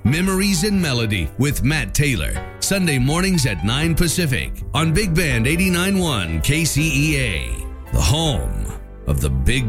Memories in Melody with Matt Taylor. Sunday mornings at 9 Pacific on Big Band 89.1 KCEA. The home of the Big